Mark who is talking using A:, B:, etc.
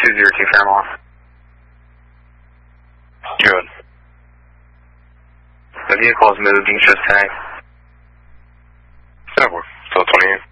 A: 202 Fairmont.
B: Good.
A: The vehicle has moved, you can just tag.
B: Yeah, we're still 28.